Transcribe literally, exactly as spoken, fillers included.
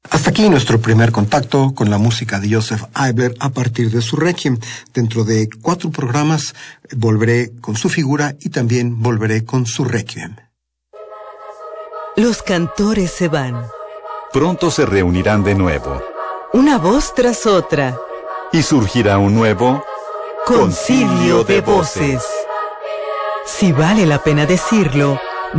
Hasta aquí nuestro primer contacto con la música de Joseph Eibler a partir de su Requiem. Dentro de cuatro programas volveré con su figura y también volveré con su Requiem. Los cantores se van. Pronto se reunirán de nuevo. Una voz tras otra. Y surgirá un nuevo Concilio de Voces. Si vale la pena decirlo,